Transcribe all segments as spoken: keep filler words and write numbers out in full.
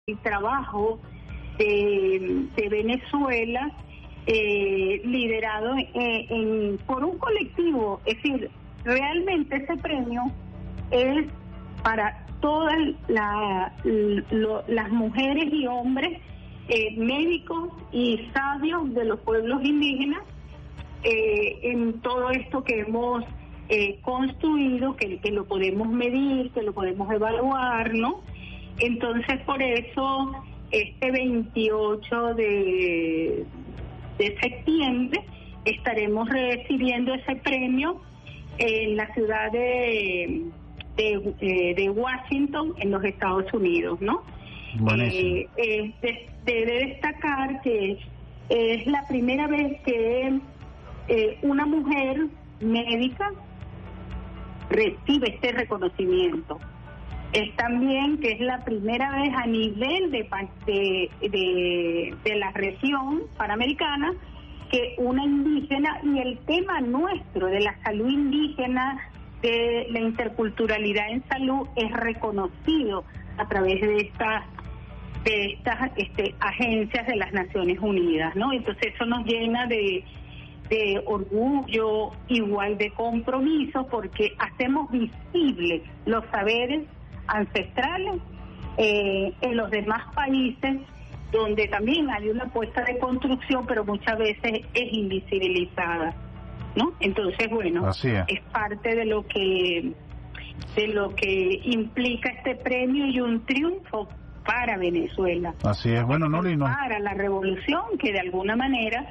el trabajo de, de Venezuela eh, liderado en, en, por un colectivo. Es decir, realmente ese premio es para todas la, lo, las mujeres y hombres, eh, médicos y sabios de los pueblos indígenas, eh, en todo esto que hemos eh, construido, que, que lo podemos medir, que lo podemos evaluar, ¿no? Entonces, por eso, este veintiocho de, de septiembre estaremos recibiendo ese premio en la ciudad de, de, eh, de Washington, en los Estados Unidos, ¿no? Eh, eh, de, debe destacar que es la primera vez que eh, una mujer médica recibe este reconocimiento. Es también que es la primera vez a nivel de, de, de, de la región panamericana que una indígena, y el tema nuestro de la salud indígena, de la interculturalidad en salud, es reconocido a través de estas de estas este, agencias de las Naciones Unidas, ¿no? Entonces eso nos llena de, de orgullo, igual de compromiso, porque hacemos visibles los saberes ancestrales eh, en los demás países, donde también hay una apuesta de construcción, pero muchas veces es invisibilizada, ¿no? Entonces, bueno, es. es parte de lo que de lo que implica este premio y un triunfo para Venezuela. Así es. Bueno, Noli, no. Para la revolución, que de alguna manera,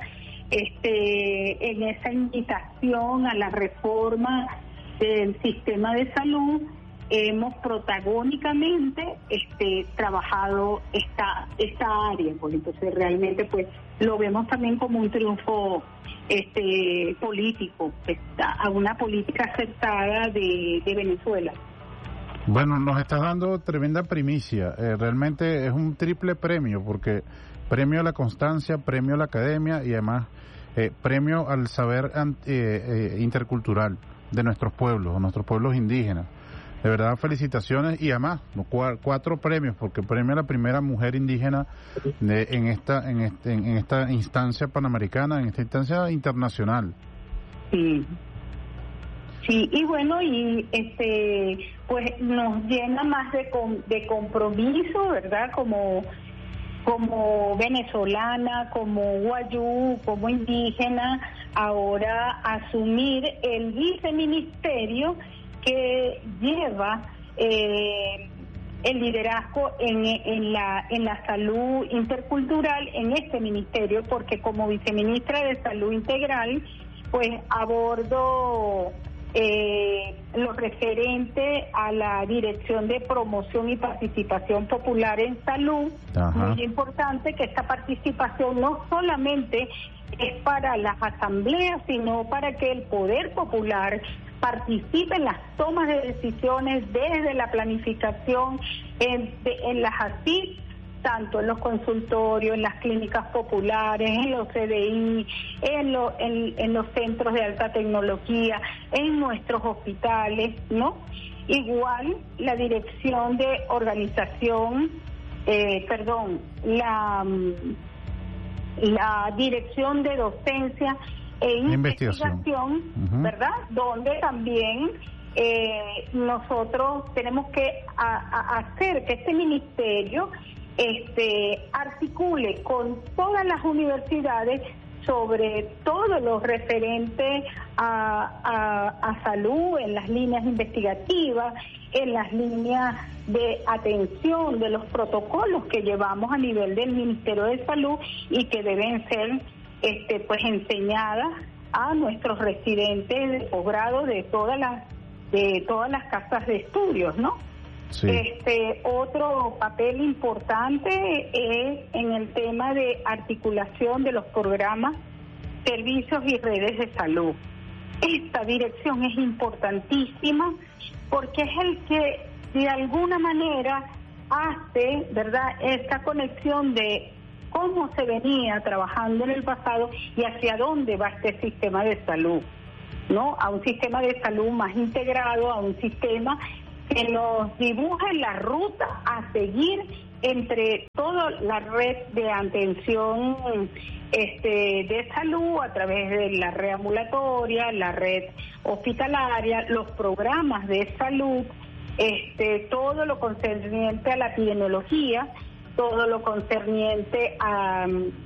este, en esa invitación a la reforma del sistema de salud, hemos protagónicamente este, trabajado esta esta área, pues entonces realmente pues lo vemos también como un triunfo este político, esta, a una política aceptada de, de Venezuela. Bueno, nos estás dando tremenda primicia, eh, realmente es un triple premio, porque premio a la constancia, premio a la academia y además eh, premio al saber eh, eh, intercultural de nuestros pueblos, nuestros pueblos indígenas. De verdad, felicitaciones, y además cuatro premios, porque premio a la primera mujer indígena de, en esta en, este, en esta instancia panamericana, en esta instancia internacional. Sí, sí, y bueno, y este pues nos llena más de de compromiso, ¿verdad? Como como venezolana, como guayú, como indígena, ahora asumir el viceministerio que lleva eh, el liderazgo en, en la en la salud intercultural en este ministerio, porque como viceministra de Salud Integral, pues abordo eh, lo referente a la Dirección de Promoción y Participación Popular en Salud. Ajá. Muy importante que esta participación no solamente es para las asambleas, sino para que el poder popular participe en las tomas de decisiones desde la planificación en, de, en las A S I C, tanto en los consultorios, en las clínicas populares, en los C D I, en, lo, en, en los centros de alta tecnología, en nuestros hospitales, ¿no? Igual la dirección de organización, eh, perdón, la, la dirección de docencia e investigación, investigación uh-huh. ¿verdad? Donde también eh, nosotros tenemos que a, a hacer que este ministerio este articule con todas las universidades sobre todo lo referente a, a, a salud, en las líneas investigativas, en las líneas de atención de los protocolos que llevamos a nivel del Ministerio de Salud y que deben ser este pues enseñadas a nuestros residentes de posgrado de todas las de todas las casas de estudios, ¿no? Sí. Este otro papel importante es en el tema de articulación de los programas, servicios y redes de salud. Esta dirección es importantísima porque es el que de alguna manera hace, ¿verdad?, esta conexión de cómo se venía trabajando en el pasado y hacia dónde va este sistema de salud, ¿no? A un sistema de salud más integrado, a un sistema que nos dibuja la ruta a seguir entre toda la red de atención este, de salud a través de la red ambulatoria, la red hospitalaria, los programas de salud, este, todo lo concerniente a la epidemiología, todo lo concerniente a,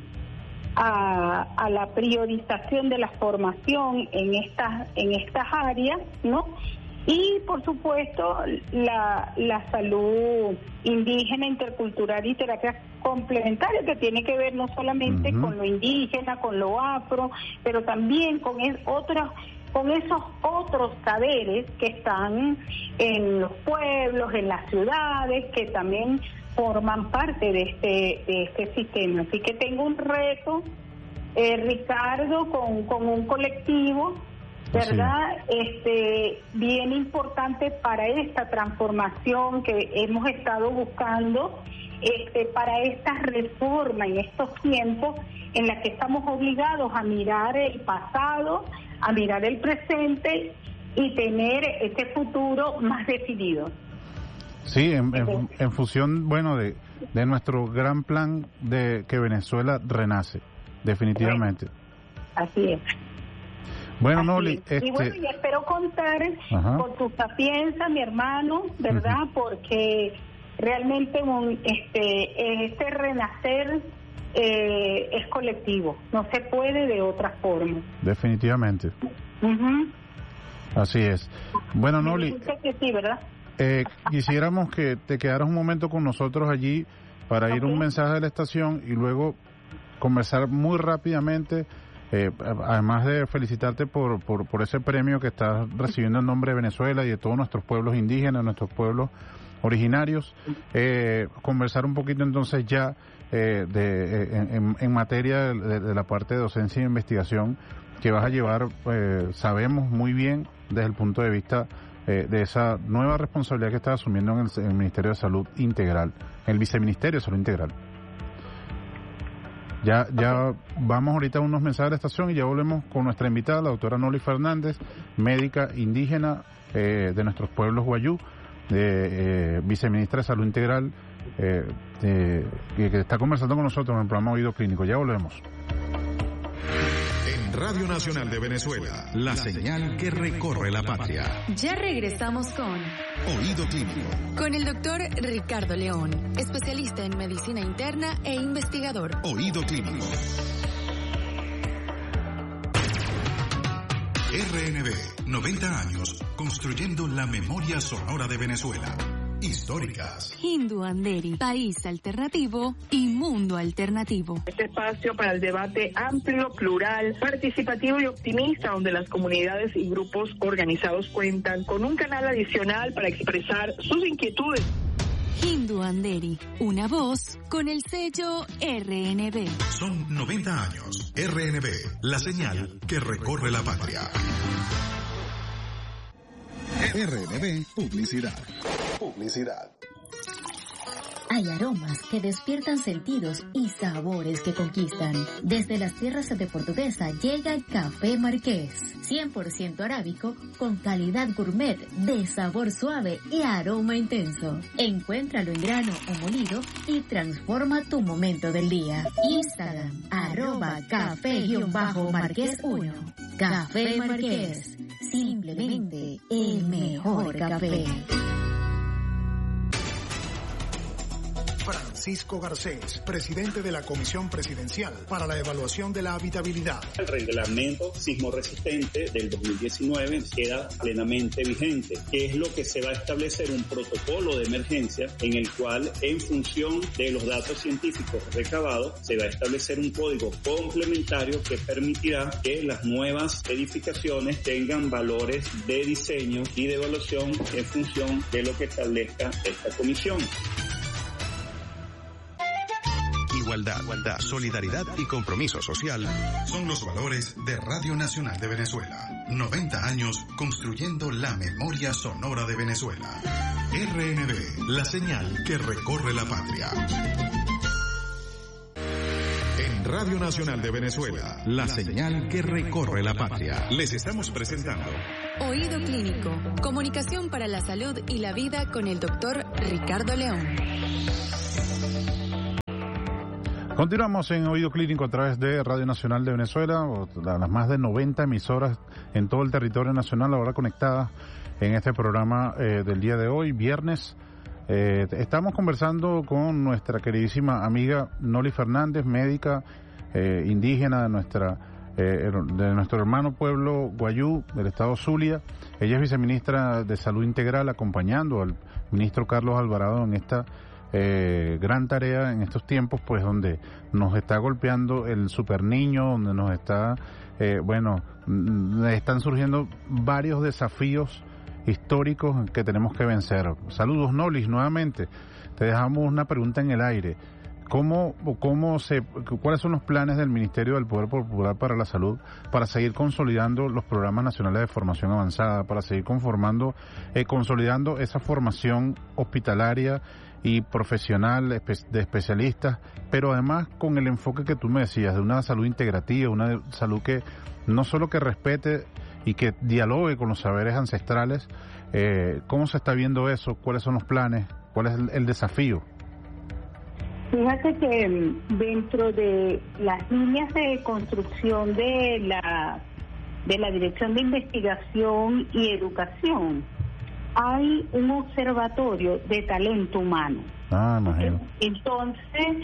a, a la priorización de la formación en estas en estas áreas, ¿no? Y, por supuesto, la, la salud indígena, intercultural y terapia complementaria, que tiene que ver no solamente uh-huh. con lo indígena, con lo afro, pero también con es, otros, con esos otros saberes que están en los pueblos, en las ciudades, que también forman parte de este, de este sistema. Así que tengo un reto, eh, Ricardo, con, con un colectivo, ¿verdad? Sí. Este, bien importante para esta transformación que hemos estado buscando, este, para esta reforma en estos tiempos en la que estamos obligados a mirar el pasado, a mirar el presente y tener este futuro más definido. Sí, en, en, en función, bueno, de, de nuestro gran plan de que Venezuela renace, definitivamente. Así es. Bueno, Así Noli, es. este... Y bueno, y espero contar Ajá. con tu sapiencia, mi hermano, ¿verdad? Uh-huh. Porque realmente un, este este renacer eh, es colectivo, no se puede de otra forma. Definitivamente. Uh-huh. Así es. Bueno, Me Noli, que sí, ¿verdad? Eh, quisiéramos que te quedaras un momento con nosotros allí para okay. ir un mensaje de la estación y luego conversar muy rápidamente. Eh, además de felicitarte por, por por ese premio que estás recibiendo en nombre de Venezuela y de todos nuestros pueblos indígenas, nuestros pueblos originarios, eh, conversar un poquito entonces ya eh, de en, en, en materia de, de la parte de docencia e investigación que vas a llevar, eh, sabemos muy bien desde el punto de vista eh, de esa nueva responsabilidad que estás asumiendo en el, en el Ministerio de Salud Integral, en el Viceministerio de Salud Integral. Ya ya okay. vamos ahorita a unos mensajes de la estación y ya volvemos con nuestra invitada, la doctora Noli Fernández, médica indígena eh, de nuestros pueblos guayú, de, eh, viceministra de Salud Integral, eh, de, que está conversando con nosotros en el programa Oído Clínico. Ya volvemos. Radio Nacional de Venezuela, la señal que recorre la patria. Ya regresamos con Oído Clínico, con el doctor Ricardo León, especialista en medicina interna e investigador. Oído Clínico. R N B, noventa años, construyendo la memoria sonora de Venezuela. Históricas. Hindu Anderi, país alternativo y mundo alternativo. Este espacio para el debate amplio, plural, participativo y optimista, donde las comunidades y grupos organizados cuentan con un canal adicional para expresar sus inquietudes. Hindu Anderi, una voz con el sello R N B. Son noventa años. R N B, la señal que recorre la patria. R N B Publicidad. Publicidad. Hay aromas que despiertan sentidos y sabores que conquistan. Desde las tierras de Portuguesa llega el Café Marqués, cien por ciento arábico, con calidad gourmet, de sabor suave y aroma intenso. Encuéntralo en grano o molido y transforma tu momento del día. Instagram, arroba café-marqués uno. Café Marqués, simplemente el mejor café. Francisco Garcés, presidente de la Comisión Presidencial para la Evaluación de la Habitabilidad. El reglamento sismo resistente del dos mil diecinueve queda plenamente vigente, que es lo que se va a establecer un protocolo de emergencia en el cual, en función de los datos científicos recabados, se va a establecer un código complementario que permitirá que las nuevas edificaciones tengan valores de diseño y de evaluación en función de lo que establezca esta comisión. Igualdad, igualdad, solidaridad y compromiso social son los valores de Radio Nacional de Venezuela. noventa años construyendo la memoria sonora de Venezuela. R N B, la señal que recorre la patria. En Radio Nacional de Venezuela, la señal que recorre la patria. Les estamos presentando Oído Clínico, comunicación para la salud y la vida con el doctor Ricardo León. Continuamos en Oído Clínico a través de Radio Nacional de Venezuela, las más de noventa emisoras en todo el territorio nacional ahora conectadas en este programa eh, del día de hoy, viernes. Eh, estamos conversando con nuestra queridísima amiga Noli Fernández, médica eh, indígena de nuestra eh, de nuestro hermano pueblo Guayú, del estado Zulia. Ella es viceministra de Salud Integral, acompañando al ministro Carlos Alvarado en esta Eh, gran tarea en estos tiempos, pues donde nos está golpeando el superniño, donde nos está, eh, bueno, están surgiendo varios desafíos históricos que tenemos que vencer. Saludos, Nolis, nuevamente. Te dejamos una pregunta en el aire. ¿Cómo, cómo se, cuáles son los planes del Ministerio del Poder Popular para la Salud para seguir consolidando los programas nacionales de formación avanzada, para seguir conformando, eh, consolidando esa formación hospitalaria y profesional de especialistas, pero además con el enfoque que tú me decías de una salud integrativa, una salud que no solo que respete y que dialogue con los saberes ancestrales? Eh, ¿Cómo se está viendo eso? ¿Cuáles son los planes? ¿Cuál es el, el desafío? Fíjate que dentro de las líneas de construcción de la de la Dirección de Investigación y Educación hay un observatorio de talento humano. Ah, imagino. Entonces,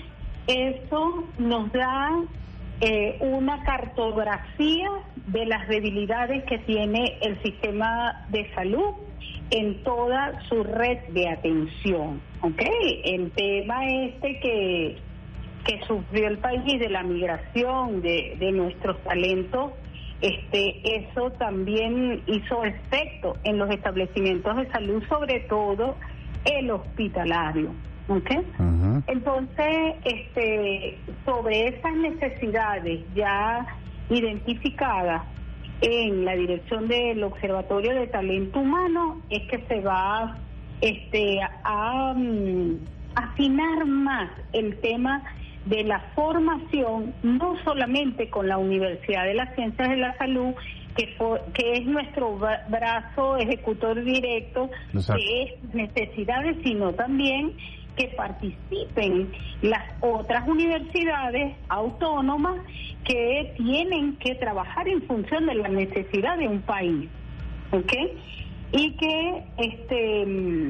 eso nos da eh, una cartografía de las debilidades que tiene el sistema de salud en toda su red de atención, ¿ok? El tema este que que sufrió el país de la migración de, de nuestros talentos, este eso también hizo efecto en los establecimientos de salud, sobre todo el hospitalario, ¿ok? Uh-huh. Entonces, este sobre esas necesidades ya identificadas en la dirección del Observatorio de Talento Humano es que se va este a um, afinar más el tema de la formación, no solamente con la Universidad de las Ciencias de la Salud, que, for, que es nuestro brazo ejecutor directo Exacto. de estas necesidades, sino también que participen las otras universidades autónomas que tienen que trabajar en función de la necesidad de un país, ¿ok? Y que este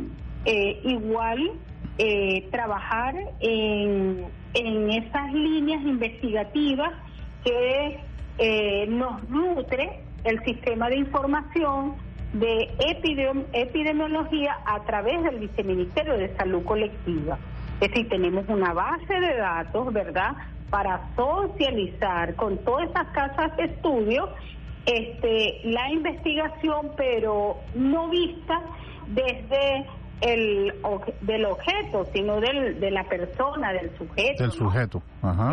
eh, igual eh, trabajar en, en esas líneas investigativas que eh, nos nutre el sistema de información de epidemi- epidemiología a través del Viceministerio de Salud Colectiva. Es decir, tenemos una base de datos, ¿verdad?, para socializar con todas esas casas de estudio este, la investigación, pero no vista desde el del objeto, sino del, de la persona, del sujeto. Del sujeto, ¿no? Ajá.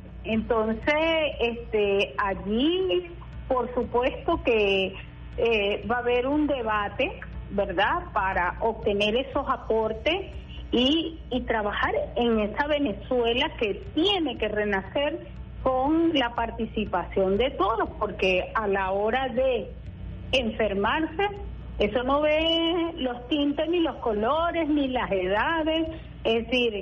Entonces, este, allí, por supuesto que eh, va a haber un debate, ¿verdad?, para obtener esos aportes y, y trabajar en esa Venezuela que tiene que renacer con la participación de todos, porque a la hora de enfermarse, eso no ve los tintes, ni los colores, ni las edades, es decir,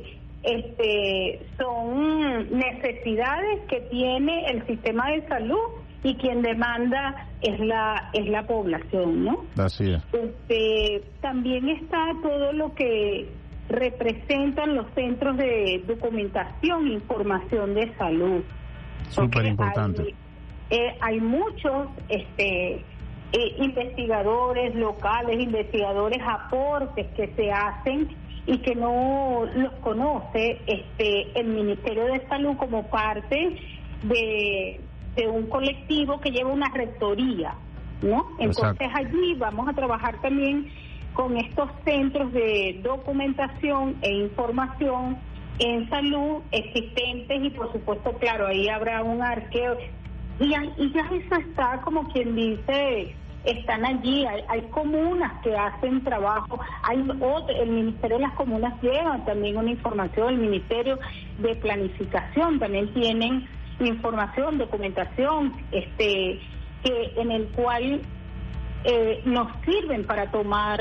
este son necesidades que tiene el sistema de salud y quien demanda es la es la población, ¿no? Así es. Este, también está todo lo que representan los centros de documentación e información de salud. Súper importante. Hay, eh, hay muchos este eh, investigadores locales, investigadores aportes que se hacen y que no los conoce este el Ministerio de Salud como parte de, de un colectivo que lleva una rectoría, ¿no? Entonces Exacto. allí vamos a trabajar también con estos centros de documentación e información en salud existentes y por supuesto, claro, ahí habrá un arqueo y, y ya eso está, como quien dice, están allí, hay, hay comunas que hacen trabajo, hay otro, el Ministerio de las Comunas lleva también una información, el Ministerio de Planificación también tienen información, documentación, este que en el cual eh, nos sirven para tomar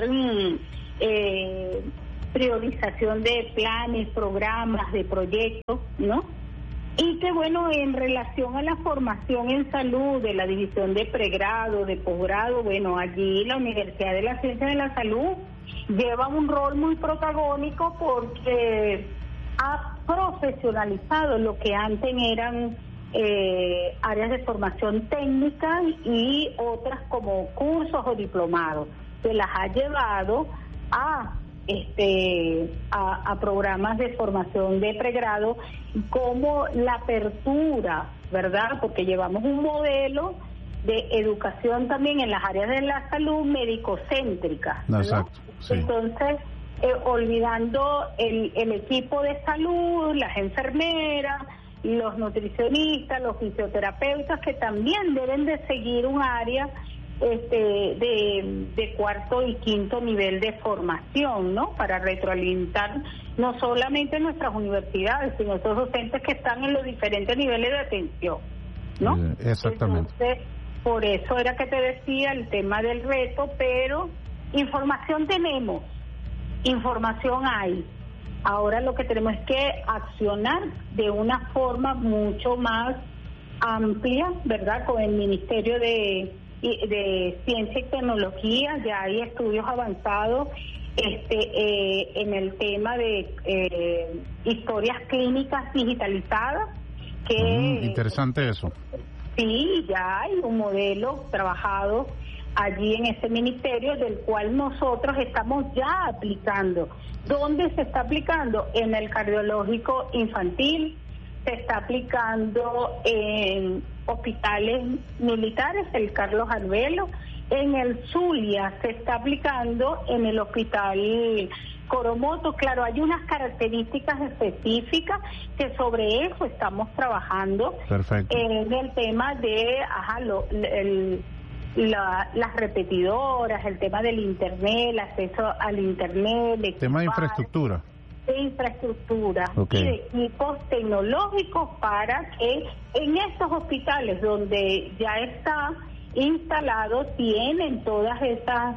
eh, priorización de planes, programas, de proyectos, ¿no? Y que bueno, en relación a la formación en salud de la división de pregrado, de posgrado, bueno, allí la Universidad de la Ciencia de la Salud lleva un rol muy protagónico porque ha profesionalizado lo que antes eran eh, áreas de formación técnica y otras como cursos o diplomados, se las ha llevado a este a, a programas de formación de pregrado, como la apertura, ¿verdad? Porque llevamos un modelo de educación también en las áreas de la salud médico-céntrica, ¿no? Exacto, sí. Entonces, eh, olvidando el, el equipo de salud, las enfermeras, los nutricionistas, los fisioterapeutas, que también deben de seguir un área este de, de cuarto y quinto nivel de formación, ¿no? Para retroalimentar no solamente nuestras universidades, sino esos docentes que están en los diferentes niveles de atención, ¿no? Eh, exactamente. Entonces, por eso era que te decía el tema del reto, pero información tenemos, información hay. Ahora lo que tenemos es que accionar de una forma mucho más amplia, ¿verdad? Con el Ministerio de de Ciencia y Tecnología, ya hay estudios avanzados este eh, en el tema de eh, historias clínicas digitalizadas, que mm, interesante eso. Sí, ya hay un modelo trabajado allí en ese ministerio, del cual nosotros estamos ya aplicando. ¿Dónde se está aplicando? En el cardiológico infantil, se está aplicando en hospitales militares, el Carlos Arbelo, en el Zulia se está aplicando en el hospital Coromoto. Claro, hay unas características específicas que sobre eso estamos trabajando. Perfecto. En el tema de ajá, lo, el, la, las repetidoras, el tema del internet, el acceso al internet, el tema de infraestructura. de infraestructura okay. y de equipos tecnológicos para que en estos hospitales donde ya está instalado tienen todas esas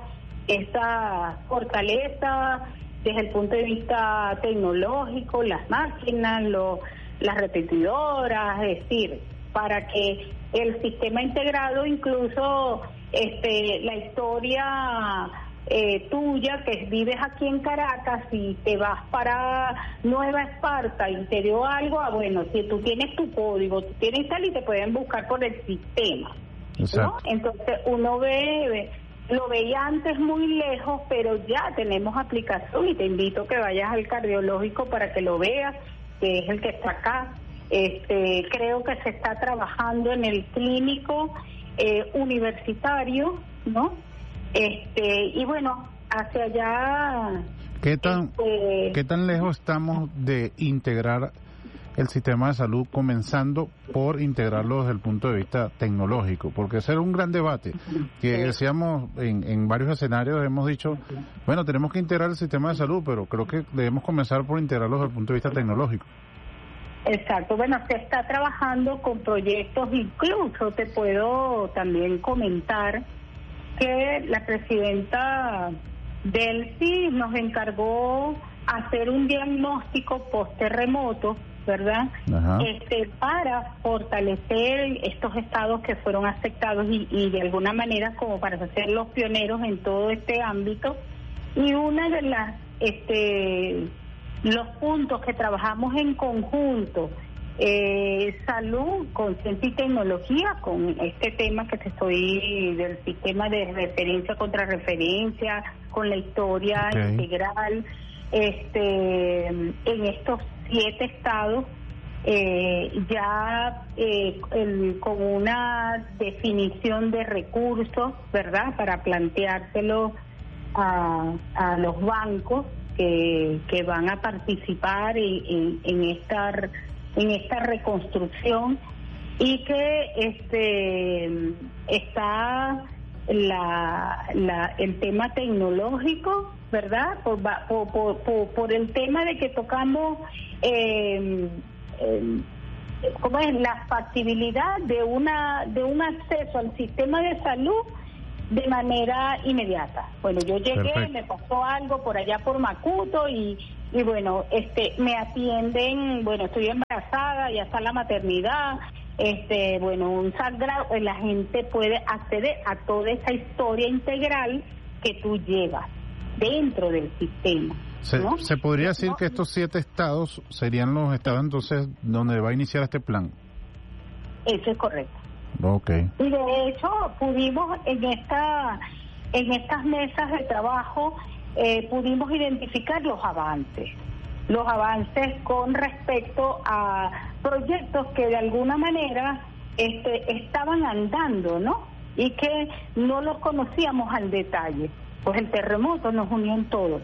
esas fortalezas desde el punto de vista tecnológico, las máquinas, lo, las repetidoras, es decir, para que el sistema integrado, incluso este la historia Eh, tuya, que vives aquí en Caracas y te vas para Nueva Esparta y te dio algo, ah, bueno, si tú tienes tu código, tú tienes tal y te pueden buscar por el sistema, ¿no? Entonces uno ve, lo veía antes muy lejos, pero ya tenemos aplicación y te invito a que vayas al cardiológico para que lo veas, que es el que está acá. Este, creo que se está trabajando en el clínico eh, universitario, ¿no? Este y bueno, hacia allá. ¿Qué tan este, qué tan lejos estamos de integrar el sistema de salud, comenzando por integrarlo desde el punto de vista tecnológico? Porque ese era un gran debate que sí. decíamos en, en varios escenarios, hemos dicho, bueno, tenemos que integrar el sistema de salud, pero creo que debemos comenzar por integrarlo desde el punto de vista tecnológico. Exacto, bueno, se está trabajando con proyectos, incluso te puedo también comentar que la presidenta del C I S nos encargó hacer un diagnóstico post-terremoto, ¿verdad? Ajá. Este, para fortalecer estos estados que fueron afectados y, y de alguna manera como para ser los pioneros en todo este ámbito. Y una de las, este, los puntos que trabajamos en conjunto, Eh, salud, con ciencia y tecnología, con este tema que te estoy del sistema de referencia contra referencia, con la historia okay. integral, este, en estos siete estados eh, ya eh, el, con una definición de recursos, ¿verdad?, para planteárselo a, a los bancos que, que van a participar en, en, en esta en esta reconstrucción, y que este está la, la el tema tecnológico, ¿verdad? Por, por, por, por el tema de que tocamos eh, eh, ¿cómo es? La factibilidad de una de un acceso al sistema de salud de manera inmediata. Bueno, yo llegué, Perfecto. me pasó algo por allá por Macuto y, y bueno, este, me atienden, bueno, estoy embarazada, ya está la maternidad, este, bueno, un sagrado, la gente puede acceder a toda esa historia integral que tú llevas dentro del sistema. Se, ¿no? se podría decir ¿No? que estos siete estados serían los estados entonces donde va a iniciar este plan. Eso es correcto. Okay. Y de hecho pudimos en esta en estas mesas de trabajo eh, pudimos identificar los avances, los avances con respecto a proyectos que de alguna manera este, estaban andando, ¿no? Y que no los conocíamos al detalle. Pues el terremoto nos unió en todo.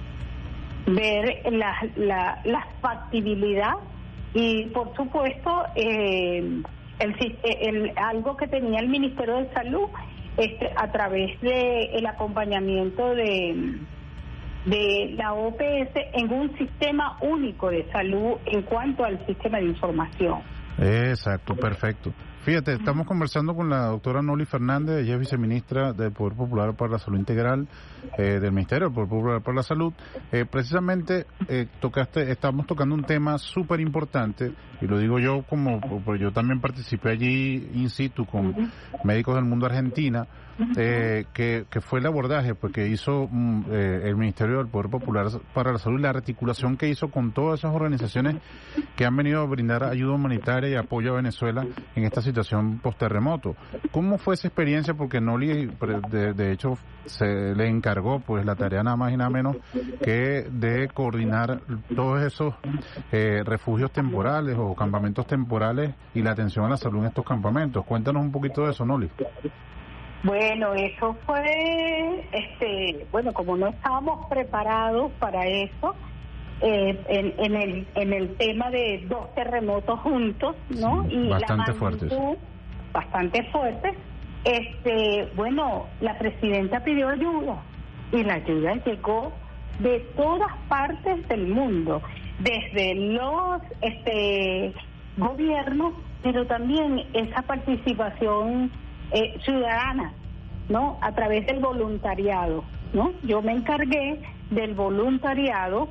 Ver la, la, la factibilidad y por supuesto eh, el, el algo que tenía el Ministerio de Salud este a través de el acompañamiento de de la O P S en un sistema único de salud en cuanto al sistema de información. Exacto, perfecto. Fíjate, estamos conversando con la doctora Noli Fernández, ella es viceministra del Poder Popular para la Salud Integral eh, del Ministerio del Poder Popular para la Salud. Eh, precisamente eh, tocaste, estamos tocando un tema súper importante, y lo digo yo como, porque yo también participé allí in situ con médicos del mundo Argentina, eh, que, que fue el abordaje pues que hizo mm, eh, el Ministerio del Poder Popular para la Salud, la articulación que hizo con todas esas organizaciones que han venido a brindar ayuda humanitaria y apoyo a Venezuela en esta situación post-terremoto. ¿Cómo fue esa experiencia? Porque Noli, de, de hecho, se le encargó pues la tarea nada más y nada menos que de coordinar todos esos eh, refugios temporales o campamentos temporales y la atención a la salud en estos campamentos. Cuéntanos un poquito de eso, Noli. Bueno, eso fue, este, bueno, como no estábamos preparados para eso, eh, en, en el en el tema de dos terremotos juntos, ¿no? Sí, y bastante la fuertes. magnitud, bastante fuertes. Este, bueno, la presidenta pidió ayuda y la ayuda llegó de todas partes del mundo, desde los este gobiernos, pero también esa participación Eh, ciudadana, ¿no? A través del voluntariado, ¿no? Yo me encargué del voluntariado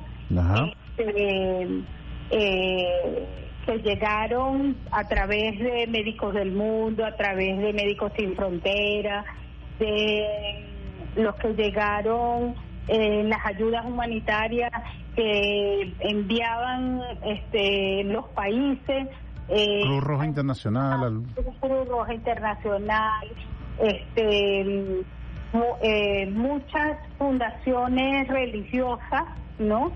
este, eh, que llegaron a través de Médicos del Mundo, a través de Médicos Sin Fronteras, de los que llegaron eh, las ayudas humanitarias que enviaban este los países. Eh, Cruz Roja Internacional, Cruz Roja Internacional, este, eh, muchas fundaciones religiosas, ¿no?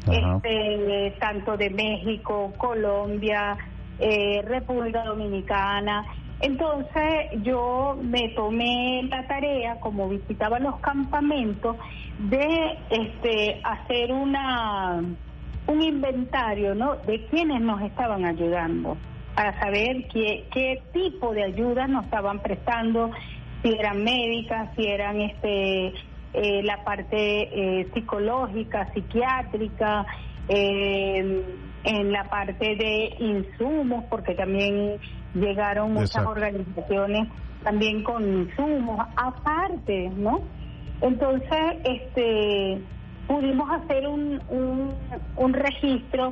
Este, tanto de México, Colombia, eh, República Dominicana. Entonces yo me tomé la tarea, como visitaba los campamentos, de este hacer una un inventario, ¿no?, de quiénes nos estaban ayudando, para saber qué, qué tipo de ayudas nos estaban prestando, si eran médicas, si eran este eh, la parte eh, psicológica, psiquiátrica, eh, en la parte de insumos, porque también llegaron muchas Exacto. organizaciones también con insumos, aparte, ¿no? Entonces, este... pudimos hacer un, un, un registro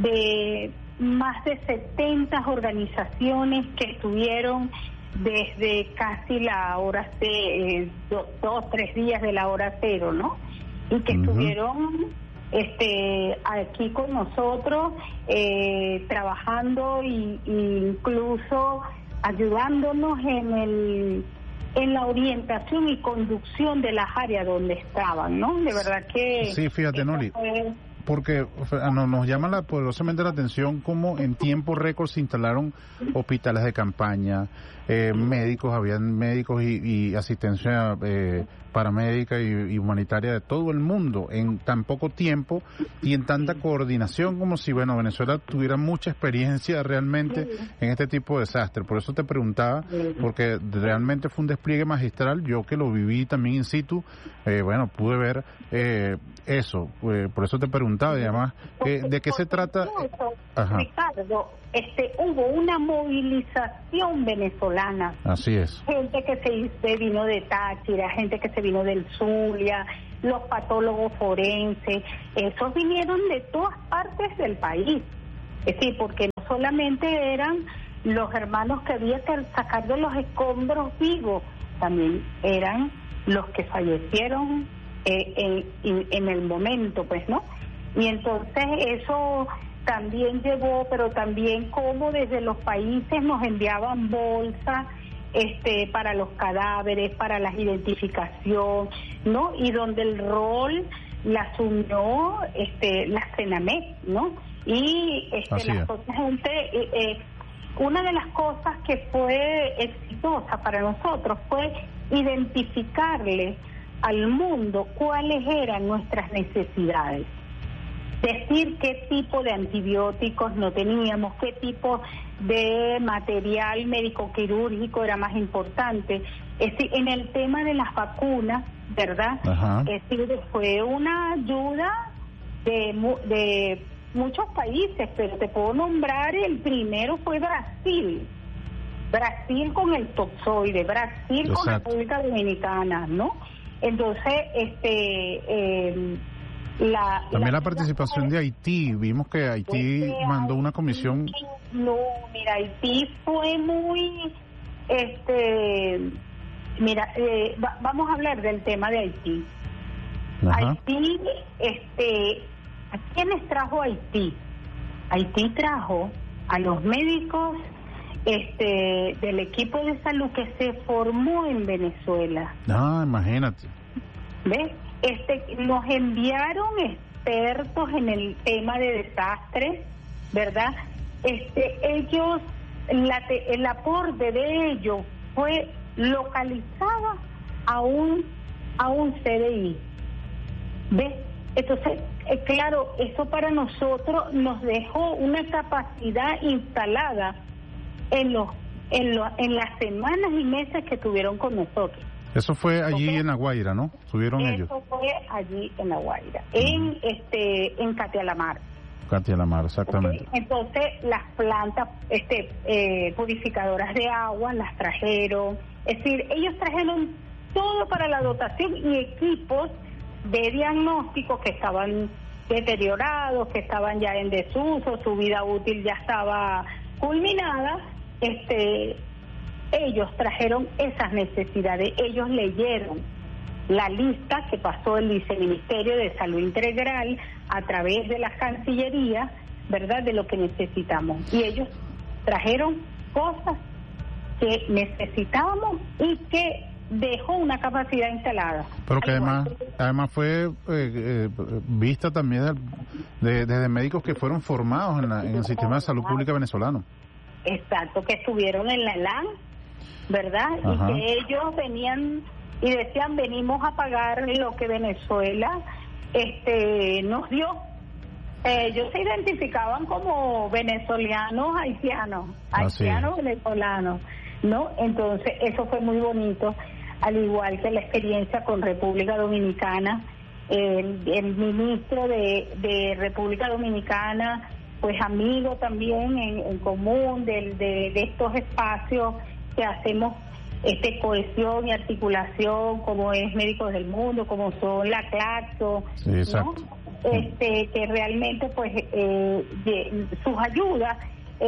de más de setenta organizaciones que estuvieron desde casi la hora de eh, do, dos, tres días de la hora cero, ¿no? Y que uh-huh. estuvieron este aquí con nosotros eh, trabajando y, y incluso ayudándonos en el en la orientación y conducción de las áreas donde estaban, ¿no? De verdad que... Sí, fíjate, Noli, fue... porque no, nos llama la, poderosamente la atención cómo en tiempo récord se instalaron hospitales de campaña, eh, médicos, habían médicos y, y asistencia eh, paramédica y, y humanitaria de todo el mundo en tan poco tiempo y en tanta coordinación, como si, bueno, Venezuela tuviera mucha experiencia realmente en este tipo de desastre. Por eso te preguntaba, porque realmente fue un despliegue magistral. Yo que lo viví también in situ, eh, bueno, pude ver eh, eso. Eh, por eso te preguntaba comentaba y además, eh, ¿de qué se trata? Ajá. Ricardo, este, hubo una movilización venezolana. Así es. Gente que se, se vino de Táchira, gente que se vino del Zulia, los patólogos forenses, esos vinieron de todas partes del país. Es decir, porque no solamente eran los hermanos que había que sacar de los escombros vivos, también eran los que fallecieron eh, en, en, en el momento, pues, ¿no? Y entonces eso también llevó, pero también como desde los países nos enviaban bolsas este para los cadáveres, para la identificación, ¿no? Y donde el rol la asumió este la CENAMEC, ¿no? Y este la gente eh, eh, una de las cosas que fue exitosa para nosotros fue identificarle al mundo cuáles eran nuestras necesidades. Decir qué tipo de antibióticos no teníamos, qué tipo de material médico-quirúrgico era más importante. Es decir, en el tema de las vacunas, ¿verdad? Ajá. Es decir, fue una ayuda de, de muchos países, pero te puedo nombrar, el primero fue Brasil. Brasil con el toxoide, Brasil Exacto. con República Dominicana, ¿no? Entonces, este... Eh, La, También la, la participación de Haití, vimos que Haití pues, mandó una comisión. No, mira, Haití fue muy, este, mira, eh, va, vamos a hablar del tema de Haití. Ajá. Haití, este, ¿a quiénes trajo Haití? Haití trajo a los médicos, este, del equipo de salud que se formó en Venezuela. Ah, imagínate. ¿Ves? Este, nos enviaron expertos en el tema de desastres, ¿verdad? Este, ellos, la, el aporte de ellos fue localizado a un a un C D I, ¿ves? Entonces, eh, claro, eso para nosotros nos dejó una capacidad instalada en los en los en las semanas y meses que estuvieron con nosotros. Eso fue allí okay. en La Guaira, ¿no? Subieron Eso ellos. Eso fue allí en La Guaira, uh-huh. en este en Catialamar. Catialamar, exactamente. Okay. Entonces las plantas este eh, purificadoras de agua las trajeron, es decir, ellos trajeron todo para la dotación y equipos de diagnóstico que estaban deteriorados, que estaban ya en desuso, su vida útil ya estaba culminada, este ellos trajeron esas necesidades, ellos leyeron la lista que pasó el Viceministerio de Salud Integral a través de la Cancillería, ¿verdad?, de lo que necesitamos. Y ellos trajeron cosas que necesitábamos y que dejó una capacidad instalada. Pero que además además fue eh, eh, vista también de, de, de médicos que fueron formados en, la, en el sistema de salud pública venezolano. Exacto, que estuvieron en la ELAN, ¿verdad? Ajá. Y que ellos venían y decían, venimos a pagar lo que Venezuela este nos dio. Eh, ellos se identificaban como venezolanos haitianos, haitianos ah, sí. venezolanos, ¿no? Entonces eso fue muy bonito, al igual que la experiencia con República Dominicana. El, el ministro de, de República Dominicana, pues amigo también en, en común de, de, de estos espacios que hacemos este cohesión y articulación, como es Médicos del Mundo, como son la Claxo, sí, exacto. ¿no? Este, que realmente pues eh, de, sus ayudas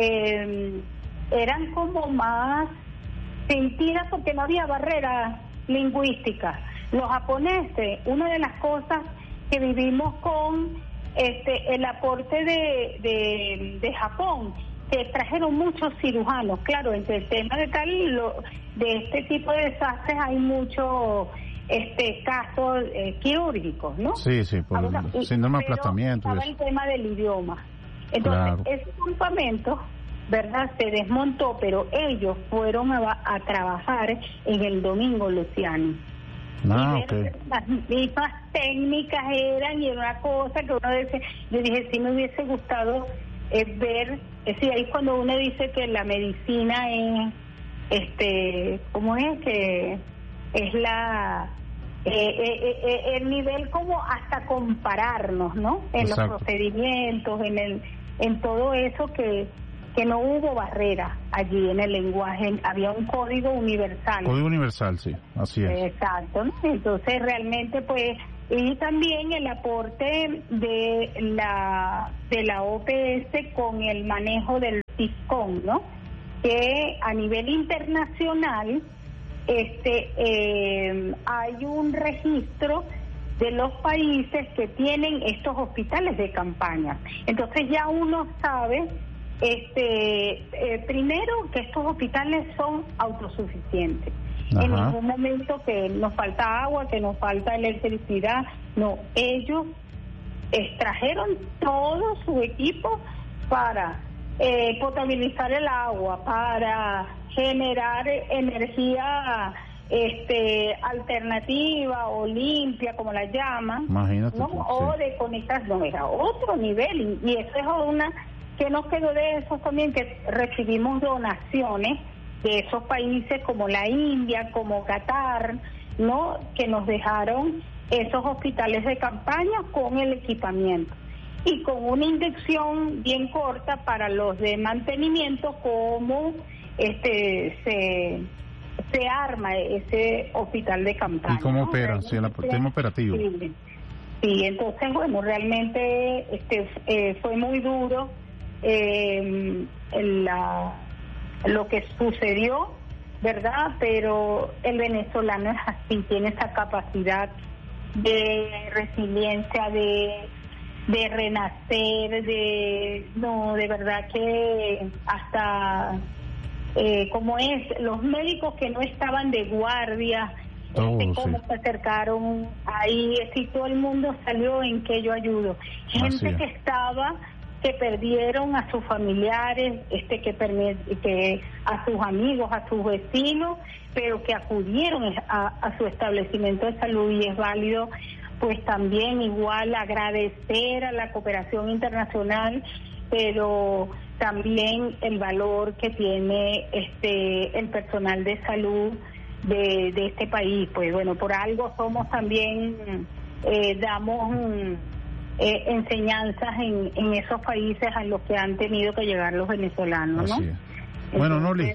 eh, eran como más sentidas porque no había barreras lingüísticas. Los japoneses, una de las cosas que vivimos con este el aporte de, de, de Japón, que trajeron muchos cirujanos, claro, entre el tema de tal lo, de este tipo de desastres hay muchos este casos eh, quirúrgicos, ¿no? Sí, sí, por Ahora, el síndrome de aplastamiento. Estaba el tema del idioma. Entonces, claro. Ese campamento, ¿verdad?, se desmontó, pero ellos fueron a, a trabajar en el Domingo Luciano. Ah, y okay. Las mismas técnicas eran, y era una cosa que uno dice, yo dije, sí me hubiese gustado eh, ver, es decir, ahí cuando uno dice que la medicina es, este, ¿cómo es? Que es la eh, eh, eh, el nivel como hasta compararnos, ¿no? En Exacto. los procedimientos, en el, en todo eso que que no hubo barrera allí en el lenguaje, había un código universal. Código universal, sí, así es. Exacto, ¿no? Entonces realmente pues, y también el aporte de la de la O P S con el manejo del TICON, ¿no? Que a nivel internacional este eh, hay un registro de los países que tienen estos hospitales de campaña. Entonces ya uno sabe Este, eh, primero que estos hospitales son autosuficientes. Ajá. En ningún momento que nos falta agua, que nos falta electricidad, no, ellos extrajeron todo su equipo para eh, potabilizar el agua, para generar energía este alternativa o limpia, como la llaman. Imagínate, ¿no? Sí. O de conectar, no, era otro nivel, y eso es una que nos quedó de eso también, que recibimos donaciones de esos países como la India, como Qatar, ¿no? Que nos dejaron esos hospitales de campaña con el equipamiento y con una inyección bien corta para los de mantenimiento, como este se se arma ese hospital de campaña. ¿Y cómo ¿no? opera? Sí, el tema operativo. Sí, sí, entonces, bueno, realmente este eh, fue muy duro Eh, la, lo que sucedió, ¿verdad? Pero el venezolano es así, tiene esa capacidad de resiliencia, de de renacer, de no, de verdad que hasta eh, como es, los médicos que no estaban de guardia, oh, este, cómo sí. se acercaron ahí, si todo el mundo salió en que yo ayudo, gente que estaba que perdieron a sus familiares, este que, que a sus amigos, a sus vecinos, pero que acudieron a, a su establecimiento de salud, y es válido pues también igual agradecer a la cooperación internacional, pero también el valor que tiene este el personal de salud de, de este país. Pues bueno, por algo somos también, eh, damos un Eh, enseñanzas en, en esos países a los que han tenido que llegar los venezolanos, ¿no? Así es. Bueno, Noli,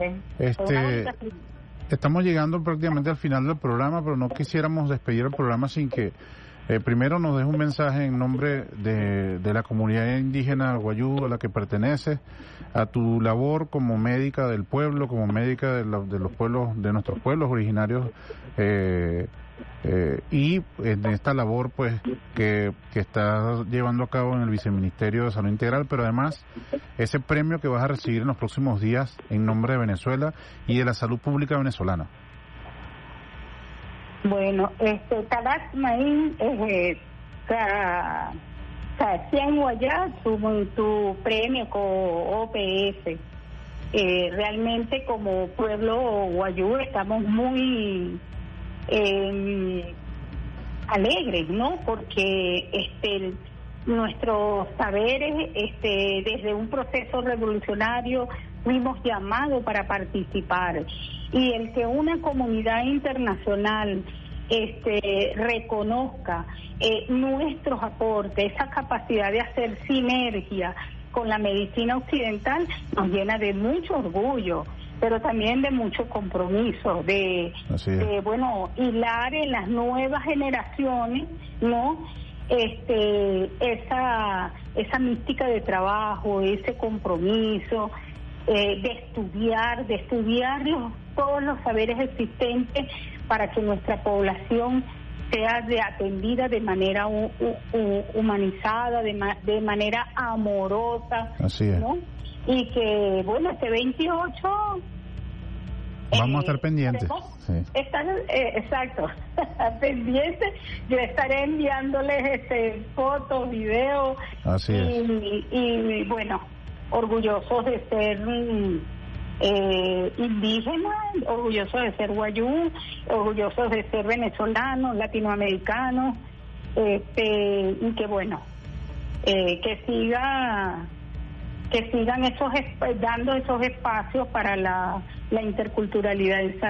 este, estamos llegando prácticamente al final del programa, pero no quisiéramos despedir el programa sin que eh, primero nos deje un mensaje en nombre de, de la comunidad indígena Wayuu a la que perteneces, a tu labor como médica del pueblo, como médica de, la, de los pueblos, de nuestros pueblos originarios, eh, Eh, y en esta labor pues que, que estás llevando a cabo en el Viceministerio de Salud Integral, pero además ese premio que vas a recibir en los próximos días en nombre de Venezuela y de la salud pública venezolana. Bueno, este Talat Maín, eh, Cien Guayá, tu, tu premio con O P S. Eh, realmente como pueblo Wayuu estamos muy Eh, alegres, ¿no? Porque este nuestros saberes, este desde un proceso revolucionario fuimos llamados para participar, y el que una comunidad internacional este reconozca eh, nuestros aportes, esa capacidad de hacer sinergia con la medicina occidental, nos llena de mucho orgullo, pero también de mucho compromiso, de, de bueno, hilar en las nuevas generaciones, ¿no? Este, esa, esa mística de trabajo, ese compromiso, eh, de estudiar, de estudiar los, todos los saberes existentes para que nuestra población sea de atendida de manera u, u, humanizada, de, ma, de manera amorosa, así es, ¿no? Y que, bueno, este veintiocho... Vamos eh, a estar pendientes. Sí. Estar, eh, exacto, pendientes. Yo estaré enviándoles este, fotos, videos. Así y, es. Y, y, bueno, orgullosos de ser eh, indígenas, orgullosos de ser Wayuu, orgullosos de ser venezolanos, latinoamericanos, este, y que bueno, eh, que siga... que sigan esos dando esos espacios para la, la interculturalidad en salud.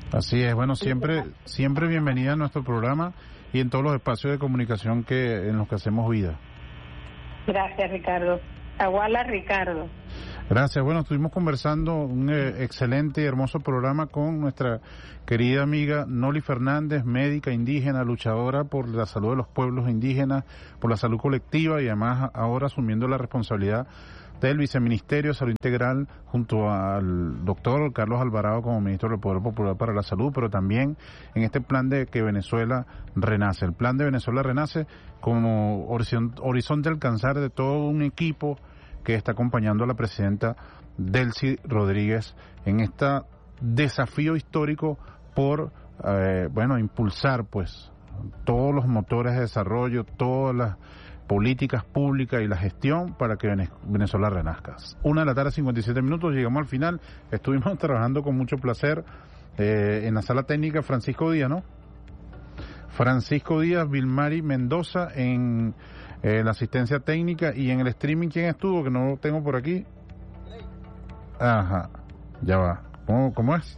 Así es, bueno, siempre siempre bienvenida a nuestro programa y en todos los espacios de comunicación que en los que hacemos vida. Gracias, Ricardo. Aguala, Ricardo. Gracias. Bueno, estuvimos conversando un eh, excelente y hermoso programa con nuestra querida amiga Noli Fernández, médica indígena, luchadora por la salud de los pueblos indígenas, por la salud colectiva y además ahora asumiendo la responsabilidad del Viceministerio de Salud Integral junto al doctor Carlos Alvarado como ministro del Poder Popular para la Salud, pero también en este plan de que Venezuela renace. El plan de Venezuela renace como horizonte alcanzar de todo un equipo que está acompañando a la presidenta Delcy Rodríguez en este desafío histórico por, eh, bueno, impulsar pues todos los motores de desarrollo, todas las políticas públicas y la gestión para que Venezuela renazca. Una de la tarde, cincuenta y siete minutos, llegamos al final. Estuvimos trabajando con mucho placer eh, en la sala técnica Francisco Díaz, ¿no? Francisco Díaz, Vilmari Mendoza en eh, la asistencia técnica y en el streaming, ¿quién estuvo? Que no lo tengo por aquí. Ajá, ya va. ¿Cómo, cómo es?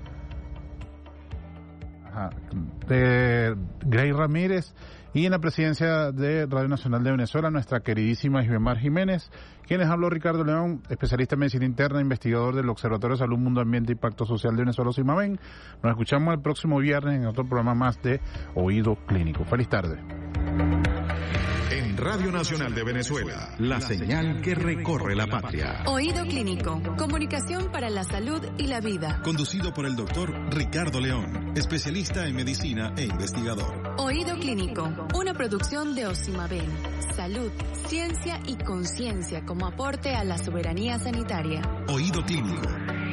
Ajá. De Grey Ramírez. Y en la presidencia de Radio Nacional de Venezuela, nuestra queridísima Isbemar Jiménez, quienes habló Ricardo León, especialista en medicina interna, investigador del Observatorio de Salud, Mundo Ambiente y Pacto Social de Venezuela, Cimaven. Nos escuchamos el próximo viernes en otro programa más de Oído Clínico. Feliz tarde. En Radio Nacional de Venezuela, la señal que recorre la patria. Oído Clínico, comunicación para la salud y la vida. Conducido por el doctor Ricardo León, especialista en medicina e investigador. Oído Clínico, una producción de Ocimaven. Salud, ciencia y conciencia como aporte a la soberanía sanitaria. Oído Clínico.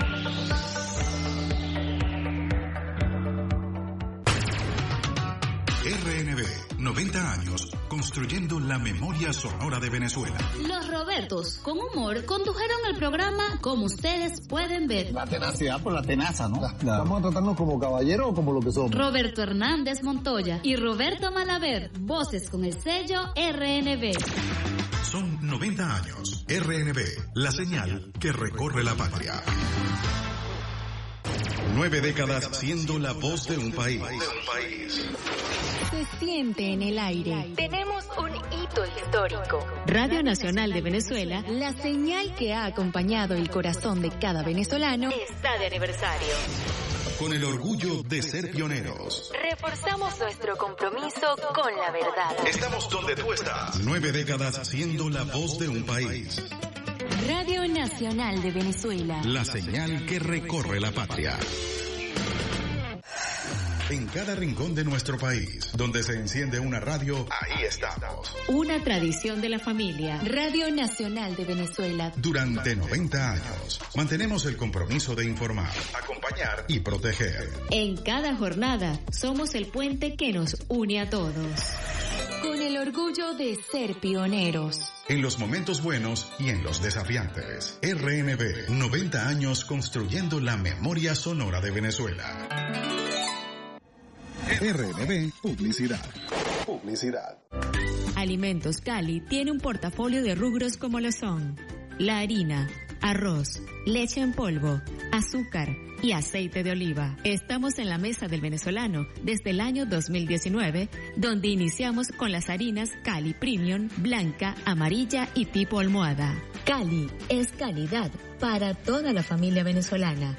R N B, noventa años, construyendo la memoria sonora de Venezuela. Los Robertos, con humor, condujeron el programa como ustedes pueden ver. La tenacidad por la tenaza, ¿no? La, la... ¿Vamos a tratarnos como caballeros o como lo que somos? Roberto Hernández Montoya y Roberto Malaver, voces con el sello R N B. Son noventa años. R N B, la señal que recorre la patria. Nueve décadas siendo la voz de un país. Se siente en el aire. Tenemos un hito histórico. Radio Nacional de Venezuela, la señal que ha acompañado el corazón de cada venezolano, está de aniversario. Con el orgullo de ser pioneros. Reforzamos nuestro compromiso con la verdad. Estamos donde tú estás. Nueve décadas siendo la voz de un país. Radio Nacional de Venezuela. La señal que recorre la patria. En cada rincón de nuestro país, donde se enciende una radio, ahí estamos. Una tradición de la familia. Radio Nacional de Venezuela. Durante noventa años, mantenemos el compromiso de informar, acompañar y proteger. En cada jornada, somos el puente que nos une a todos. Con el orgullo de ser pioneros. En los momentos buenos y en los desafiantes. R N B, noventa años construyendo la memoria sonora de Venezuela. R N B Publicidad. Publicidad. Alimentos Cali tiene un portafolio de rubros como lo son la harina, arroz, leche en polvo, azúcar y aceite de oliva. Estamos en la mesa del venezolano desde el año dos mil diecinueve, donde iniciamos con las harinas Cali Premium, blanca, amarilla y tipo almohada. Cali es calidad para toda la familia venezolana.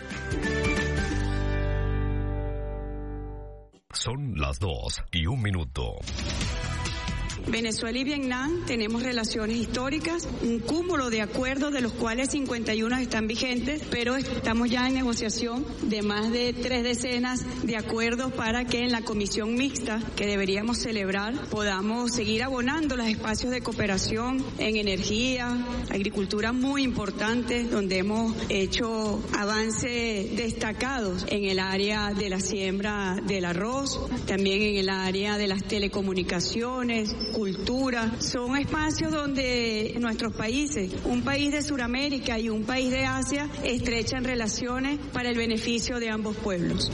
Son las dos y un minuto. Venezuela y Vietnam tenemos relaciones históricas, un cúmulo de acuerdos de los cuales cincuenta y uno están vigentes, pero estamos ya en negociación de más de tres decenas de acuerdos para que en la comisión mixta que deberíamos celebrar podamos seguir abonando los espacios de cooperación en energía, agricultura muy importantes, donde hemos hecho avances destacados en el área de la siembra del arroz, también en el área de las telecomunicaciones, cultura. Son espacios donde nuestros países, un país de Sudamérica y un país de Asia, estrechan relaciones para el beneficio de ambos pueblos.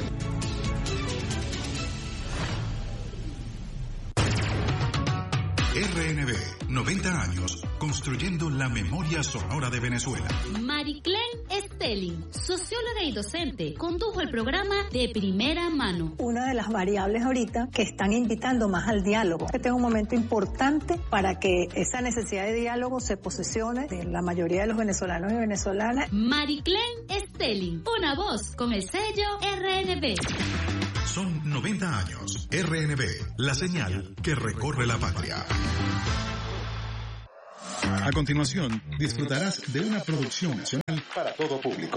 R N B, noventa años, con construyendo la memoria sonora de Venezuela. Mariclen Stelling, socióloga y docente, condujo el programa De Primera Mano. Una de las variables ahorita que están invitando más al diálogo. Este es un momento importante para que esa necesidad de diálogo se posesione de la mayoría de los venezolanos y venezolanas. Mariclen Stelling, una voz con el sello R N B. Son noventa años. R N B, la señal que recorre la patria. A continuación, disfrutarás de una producción nacional para todo público.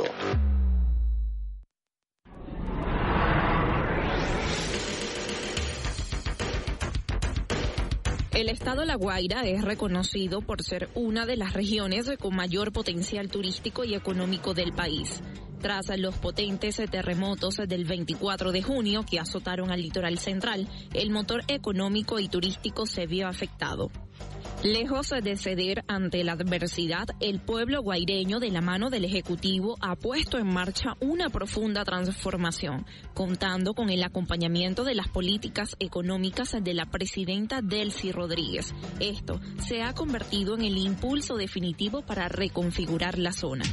El estado La Guaira es reconocido por ser una de las regiones con mayor potencial turístico y económico del país. Tras los potentes terremotos del veinticuatro de junio que azotaron al litoral central, el motor económico y turístico se vio afectado. Lejos de ceder ante la adversidad, el pueblo guaireño, de la mano del Ejecutivo, ha puesto en marcha una profunda transformación, contando con el acompañamiento de las políticas económicas de la presidenta Delcy Rodríguez. Esto se ha convertido en el impulso definitivo para reconfigurar la zona.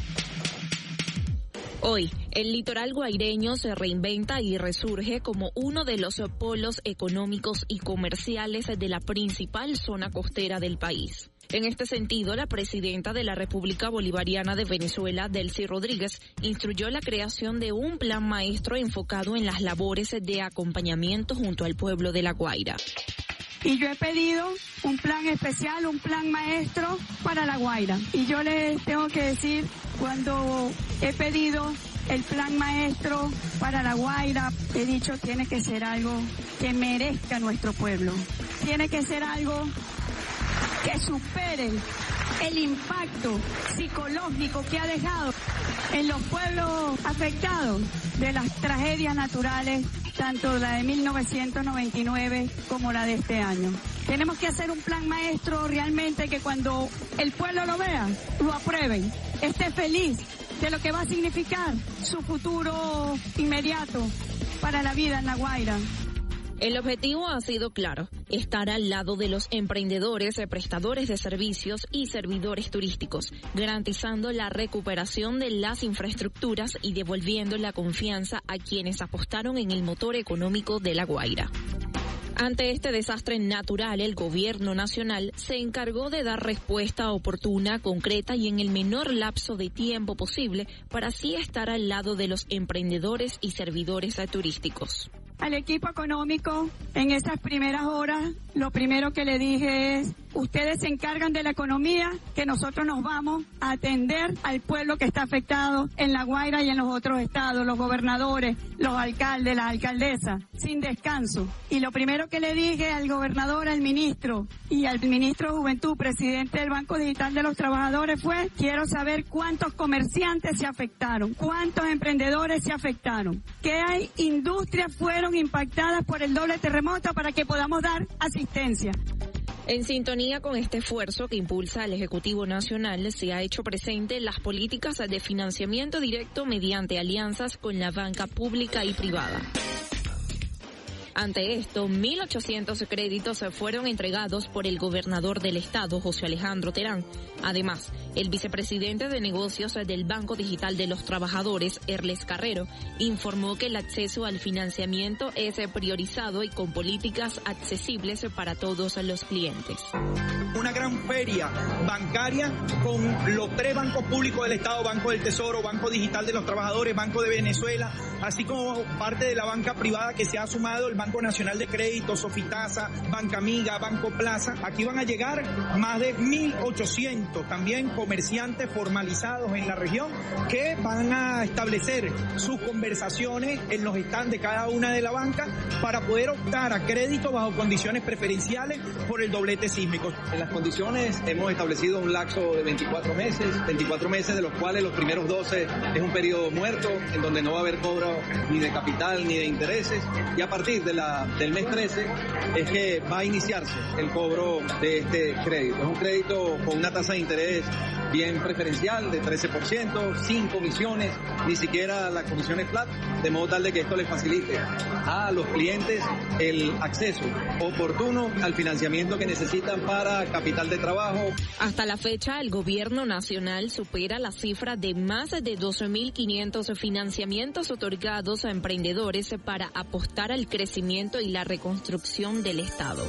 Hoy, el litoral guaireño se reinventa y resurge como uno de los polos económicos y comerciales de la principal zona costera del país. En este sentido, la presidenta de la República Bolivariana de Venezuela, Delcy Rodríguez, instruyó la creación de un plan maestro enfocado en las labores de acompañamiento junto al pueblo de La Guaira. Y yo he pedido un plan especial, un plan maestro para La Guaira. Y yo les tengo que decir, cuando he pedido el plan maestro para La Guaira, he dicho tiene que ser algo que merezca nuestro pueblo. Tiene que ser algo que supere el impacto psicológico que ha dejado en los pueblos afectados de las tragedias naturales, tanto la de mil novecientos noventa y nueve como la de este año. Tenemos que hacer un plan maestro realmente que cuando el pueblo lo vea, lo aprueben, esté feliz de lo que va a significar su futuro inmediato para la vida en La Guaira. El objetivo ha sido claro, estar al lado de los emprendedores, prestadores de servicios y servidores turísticos, garantizando la recuperación de las infraestructuras y devolviendo la confianza a quienes apostaron en el motor económico de La Guaira. Ante este desastre natural, el gobierno nacional se encargó de dar respuesta oportuna, concreta y en el menor lapso de tiempo posible para así estar al lado de los emprendedores y servidores turísticos. Al equipo económico, en esas primeras horas, lo primero que le dije es, ustedes se encargan de la economía, que nosotros nos vamos a atender al pueblo que está afectado en La Guaira y en los otros estados, los gobernadores, los alcaldes, las alcaldesas, sin descanso. Y lo primero que le dije al gobernador, al ministro y al ministro de Juventud, presidente del Banco Digital de los Trabajadores, fue, quiero saber cuántos comerciantes se afectaron, cuántos emprendedores se afectaron, qué hay industrias fueron impactadas por el doble terremoto para que podamos dar asistencia. En sintonía con este esfuerzo que impulsa el Ejecutivo Nacional, se ha hecho presente las políticas de financiamiento directo mediante alianzas con la banca pública y privada. Ante esto, mil ochocientos créditos fueron entregados por el gobernador del estado, José Alejandro Terán. Además, el vicepresidente de negocios del Banco Digital de los Trabajadores, Erles Carrero, informó que el acceso al financiamiento es priorizado y con políticas accesibles para todos los clientes. Una gran feria bancaria con los tres bancos públicos del estado, Banco del Tesoro, Banco Digital de los Trabajadores, Banco de Venezuela, así como parte de la banca privada que se ha sumado, el Banco Nacional de Crédito, Sofitasa, Banca Amiga, Banco Plaza. Aquí van a llegar más de mil ochocientos también comerciantes formalizados en la región que van a establecer sus conversaciones en los stands de cada una de la banca para poder optar a crédito bajo condiciones preferenciales por el doblete sísmico. En las condiciones hemos establecido un lapso de veinticuatro meses, veinticuatro meses de los cuales los primeros doce es un periodo muerto en donde no va a haber cobro ni de capital ni de intereses, y a partir de la, del mes trece es que va a iniciarse el cobro de este crédito. Es un crédito con una tasa de interés bien preferencial de trece por ciento, sin comisiones, ni siquiera la comisión es flat, de modo tal de que esto les facilite a los clientes el acceso oportuno al financiamiento que necesitan para capital de trabajo. Hasta la fecha, el gobierno nacional supera la cifra de más de doce mil quinientos financiamientos otorgados a emprendedores para apostar al crecimiento y la reconstrucción del Estado.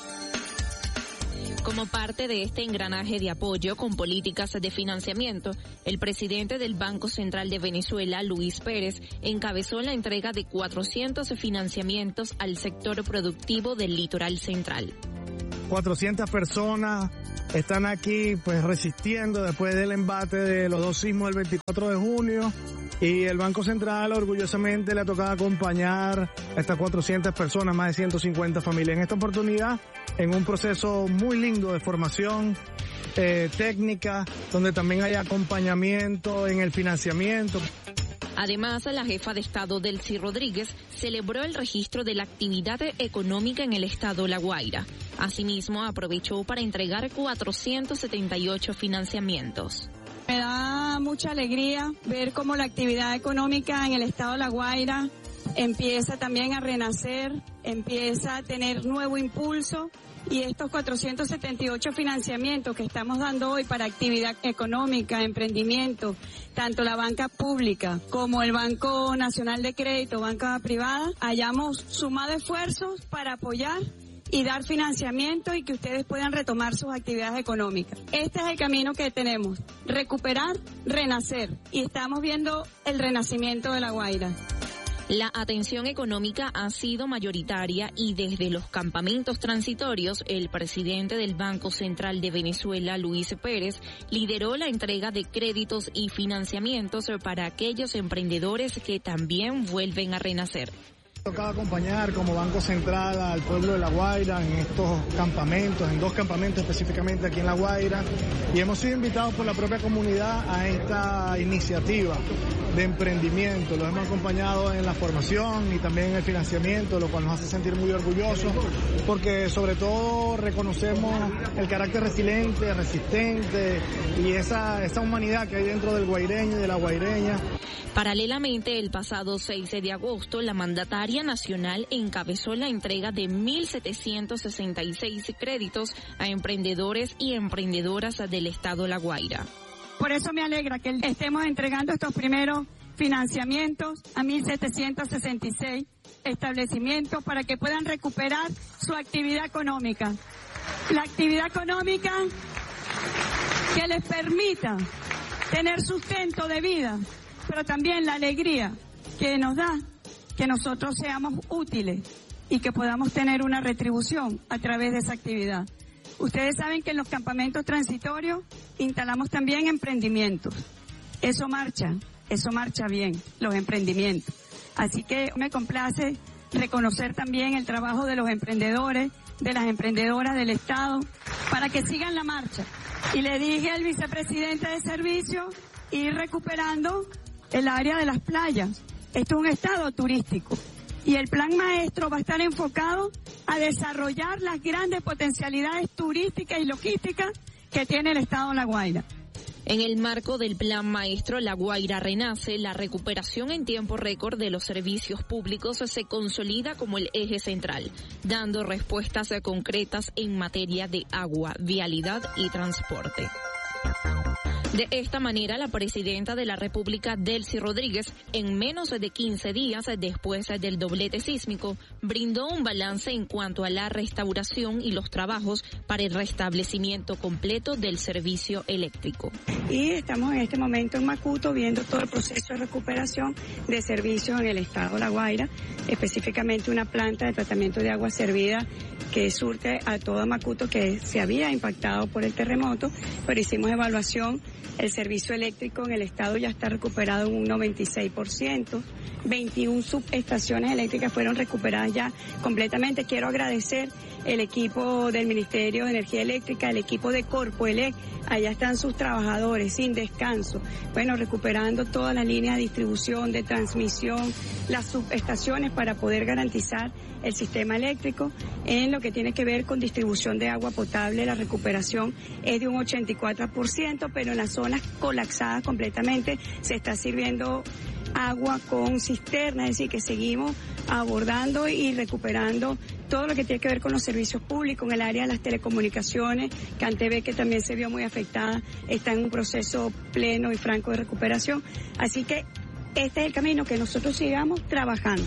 Como parte de este engranaje de apoyo con políticas de financiamiento, el presidente del Banco Central de Venezuela, Luis Pérez, encabezó la entrega de cuatrocientos financiamientos al sector productivo del litoral central. cuatrocientas personas están aquí pues resistiendo después del embate de los dos sismos del veinticuatro de junio. Y el Banco Central orgullosamente le ha tocado acompañar a estas cuatrocientas personas, más de ciento cincuenta familias. En esta oportunidad, en un proceso muy lindo de formación eh, técnica, donde también hay acompañamiento en el financiamiento. Además, la jefa de Estado, Delcy Rodríguez, celebró el registro de la actividad económica en el estado La Guaira. Asimismo, aprovechó para entregar cuatrocientos setenta y ocho financiamientos. Me da mucha alegría ver cómo la actividad económica en el estado de La Guaira empieza también a renacer, empieza a tener nuevo impulso, y estos cuatrocientos setenta y ocho financiamientos que estamos dando hoy para actividad económica, emprendimiento, tanto la banca pública como el Banco Nacional de Crédito, banca privada, hayamos sumado esfuerzos para apoyar y dar financiamiento y que ustedes puedan retomar sus actividades económicas. Este es el camino que tenemos, recuperar, renacer, y estamos viendo el renacimiento de La Guaira. La atención económica ha sido mayoritaria y desde los campamentos transitorios, el presidente del Banco Central de Venezuela, Luis Pérez, lideró la entrega de créditos y financiamientos para aquellos emprendedores que también vuelven a renacer. Tocaba acompañar como Banco Central al pueblo de La Guaira en estos campamentos, en dos campamentos específicamente aquí en La Guaira, y hemos sido invitados por la propia comunidad a esta iniciativa de emprendimiento. Los hemos acompañado en la formación y también en el financiamiento, lo cual nos hace sentir muy orgullosos, porque sobre todo reconocemos el carácter resiliente, resistente y esa, esa humanidad que hay dentro del guaireño y de la guaireña. Paralelamente, el pasado seis de agosto, la mandataria nacional encabezó la entrega de mil setecientos sesenta y seis créditos a emprendedores y emprendedoras del estado La Guaira. Por eso me alegra que estemos entregando estos primeros financiamientos a mil setecientos sesenta y seis establecimientos para que puedan recuperar su actividad económica. La actividad económica que les permita tener sustento de vida, pero también la alegría que nos da que nosotros seamos útiles y que podamos tener una retribución a través de esa actividad. Ustedes saben que en los campamentos transitorios instalamos también emprendimientos. Eso marcha, eso marcha bien, los emprendimientos. Así que me complace reconocer también el trabajo de los emprendedores, de las emprendedoras del Estado, para que sigan la marcha. Y le dije al vicepresidente de servicio ir recuperando el área de las playas. Esto es un estado turístico y el plan maestro va a estar enfocado a desarrollar las grandes potencialidades turísticas y logísticas que tiene el estado de La Guaira. En el marco del plan maestro La Guaira Renace, la recuperación en tiempo récord de los servicios públicos se consolida como el eje central, dando respuestas concretas en materia de agua, vialidad y transporte. De esta manera, la presidenta de la República, Delcy Rodríguez, en menos de quince días después del doblete sísmico, brindó un balance en cuanto a la restauración y los trabajos para el restablecimiento completo del servicio eléctrico. Y estamos en este momento en Macuto viendo todo el proceso de recuperación de servicios en el estado de La Guaira, específicamente una planta de tratamiento de agua servida que surte a todo Macuto que se había impactado por el terremoto, pero hicimos evaluación. El servicio eléctrico en el estado ya está recuperado en un noventa y seis por ciento. veintiuna subestaciones eléctricas fueron recuperadas ya completamente. Quiero agradecer el equipo del Ministerio de Energía Eléctrica, el equipo de Corpoelec, allá están sus trabajadores sin descanso, bueno, recuperando todas las líneas de distribución, de transmisión, las subestaciones para poder garantizar el sistema eléctrico. En lo que tiene que ver con distribución de agua potable, la recuperación es de un ochenta y cuatro por ciento, pero en las zonas colapsadas completamente se está sirviendo agua con cisterna, es decir, que seguimos abordando y recuperando todo lo que tiene que ver con los servicios públicos. En el área de las telecomunicaciones, CanTV, que también se vio muy afectada, está en un proceso pleno y franco de recuperación. Así que este es el camino, que nosotros sigamos trabajando.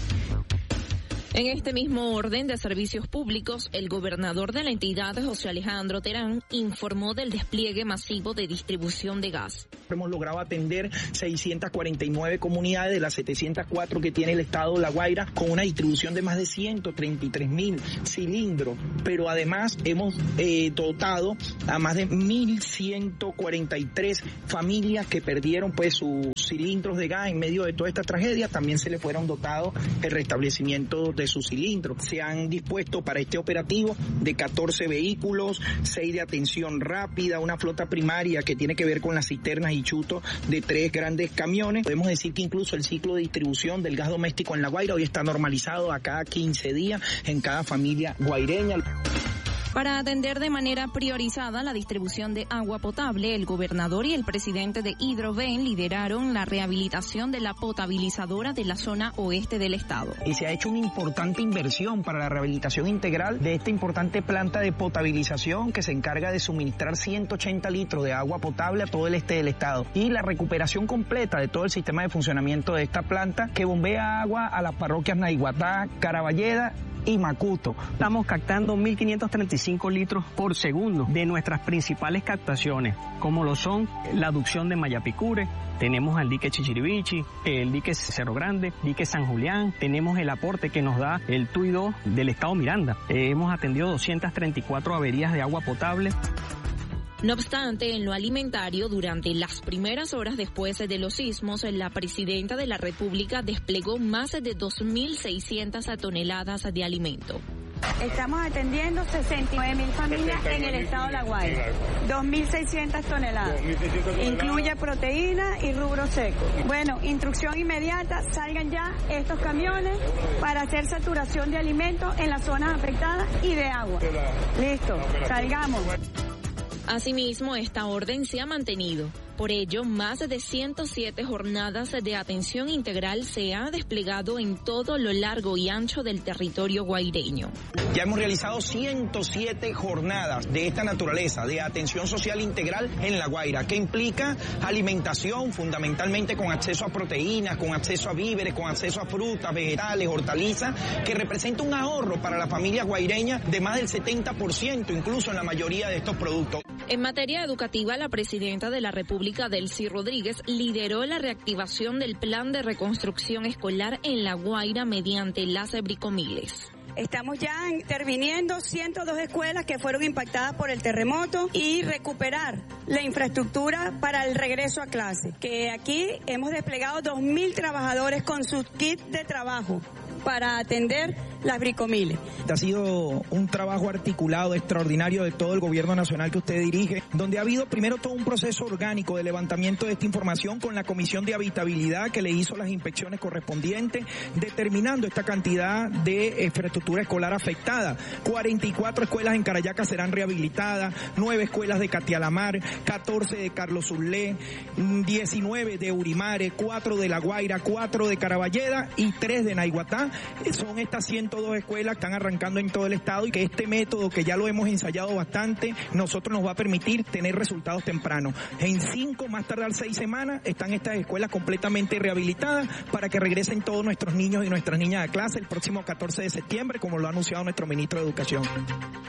En este mismo orden de servicios públicos, el gobernador de la entidad, José Alejandro Terán, informó del despliegue masivo de distribución de gas. Hemos logrado atender seiscientas cuarenta y nueve comunidades de las setecientas cuatro que tiene el estado de La Guaira, con una distribución de más de ciento treinta y tres mil cilindros, pero además hemos eh, dotado a más de mil ciento cuarenta y tres familias que perdieron pues sus cilindros de gas en medio de toda esta tragedia. También se le fueron dotados el restablecimiento de sus cilindros. Se han dispuesto para este operativo de catorce vehículos, seis de atención rápida, una flota primaria que tiene que ver con las cisternas y chutos de tres grandes camiones. Podemos decir que incluso el ciclo de distribución del gas doméstico en La Guaira hoy está normalizado a cada quince días en cada familia guaireña. Para atender de manera priorizada la distribución de agua potable, el gobernador y el presidente de Hidroven lideraron la rehabilitación de la potabilizadora de la zona oeste del estado. Y se ha hecho una importante inversión para la rehabilitación integral de esta importante planta de potabilización que se encarga de suministrar ciento ochenta litros de agua potable a todo el este del estado, y la recuperación completa de todo el sistema de funcionamiento de esta planta que bombea agua a las parroquias Naiguatá, Caraballeda y Macuto. Estamos captando mil quinientos treinta y cinco litros por segundo de nuestras principales captaciones, como lo son la aducción de Mayapicure, tenemos el dique Chichiribichi, el dique Cerro Grande, dique San Julián, tenemos el aporte que nos da el Tuy dos del estado Miranda. Eh, hemos atendido doscientas treinta y cuatro averías de agua potable. No obstante, en lo alimentario, durante las primeras horas después de los sismos, la presidenta de la República desplegó más de dos mil seiscientas toneladas de alimento. Estamos atendiendo sesenta y nueve mil familias en el estado de La Guaira, dos mil seiscientas toneladas, incluye proteína y rubro seco. Bueno, instrucción inmediata, salgan ya estos camiones para hacer saturación de alimentos en las zonas afectadas y de agua. Listo, salgamos. Asimismo, esta orden se ha mantenido. Por ello, más de ciento siete jornadas de atención integral se han desplegado en todo lo largo y ancho del territorio guaireño. Ya hemos realizado ciento siete jornadas de esta naturaleza, de atención social integral en La Guaira, que implica alimentación fundamentalmente con acceso a proteínas, con acceso a víveres, con acceso a frutas, vegetales, hortalizas, que representa un ahorro para las familias guaireñas de más del setenta por ciento, incluso en la mayoría de estos productos. En materia educativa, la presidenta de la República, Delcy Rodríguez, lideró la reactivación del plan de reconstrucción escolar en La Guaira mediante las bricomiles. Estamos ya interviniendo ciento dos escuelas que fueron impactadas por el terremoto y recuperar la infraestructura para el regreso a clase, que aquí hemos desplegado dos mil trabajadores con sus kits de trabajo para atender las bricomiles. Ha sido un trabajo articulado extraordinario de todo el gobierno nacional que usted dirige, donde ha habido primero todo un proceso orgánico de levantamiento de esta información con la Comisión de Habitabilidad que le hizo las inspecciones correspondientes, determinando esta cantidad de infraestructura escolar afectada. cuarenta y cuatro escuelas en Carayaca serán rehabilitadas, nueve escuelas de Catialamar, catorce de Carlos Urlé, diecinueve de Urimare, cuatro de La Guaira, cuatro de Caraballeda y tres de Naiguatá. Son estas ciento dos escuelas que están arrancando en todo el estado, y que este método, que ya lo hemos ensayado bastante, nosotros nos va a permitir tener resultados tempranos. En cinco, más tardar seis semanas, están estas escuelas completamente rehabilitadas para que regresen todos nuestros niños y nuestras niñas a clase el próximo catorce de septiembre, como lo ha anunciado nuestro ministro de Educación.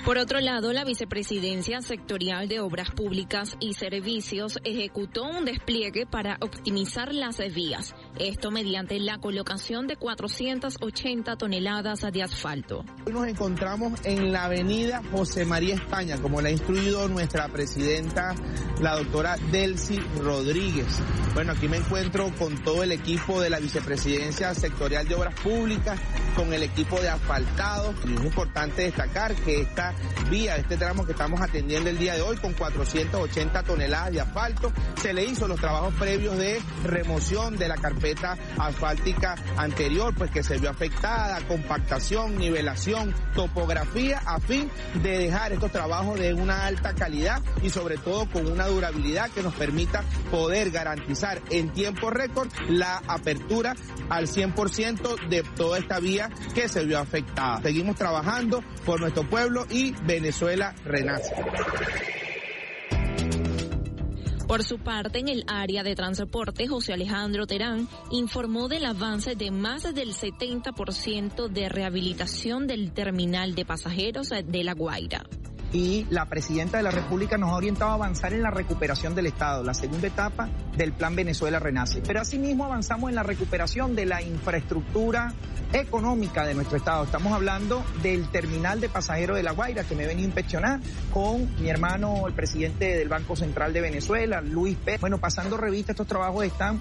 Por otro lado, la Vicepresidencia Sectorial de Obras Públicas y Servicios ejecutó un despliegue para optimizar las vías, esto mediante la colocación de cuatrocientas ochenta toneladas de asfalto. Hoy nos encontramos en la avenida José María España, como la ha instruido nuestra presidenta, la doctora Delcy Rodríguez. Bueno, aquí me encuentro con todo el equipo de la Vicepresidencia Sectorial de Obras Públicas, con el equipo de asfaltado. Y es importante destacar que esta vía, este tramo que estamos atendiendo el día de hoy, con cuatrocientas ochenta toneladas de asfalto, se le hizo los trabajos previos de remoción de la carpeta asfáltica anterior, pues que se vio afectada, compactación, nivelación, topografía, a fin de dejar estos trabajos de una alta calidad y sobre todo con una durabilidad que nos permita poder garantizar en tiempo récord la apertura al cien por ciento de toda esta vía que se vio afectada. Seguimos trabajando por nuestro pueblo y Venezuela renace. Por su parte, en el área de transporte, José Alejandro Terán informó del avance de más del setenta por ciento de rehabilitación del terminal de pasajeros de La Guaira. Y la presidenta de la República nos ha orientado a avanzar en la recuperación del Estado, la segunda etapa del Plan Venezuela Renace. Pero asimismo avanzamos en la recuperación de la infraestructura económica de nuestro Estado. Estamos hablando del terminal de pasajeros de La Guaira, que me he venido a inspeccionar con mi hermano, el presidente del Banco Central de Venezuela, Luis Pérez. Bueno, pasando revista, estos trabajos están